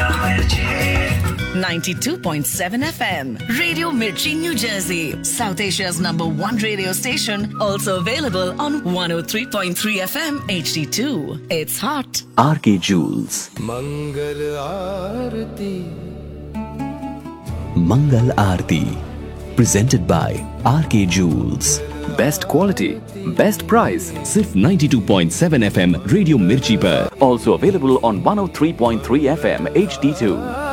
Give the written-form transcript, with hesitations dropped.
92.7 FM, Radio Mirchi, New Jersey, South Asia's #1 radio station. Also available on 103.3 FM HD2. It's hot. RK Jewels. Mangal Aarti. Mangal Aarti. Presented by RK Jewels. Best quality, best price. सिर्फ 92.7 FM radio मिर्ची पर. Also available on 103.3 FM HD2.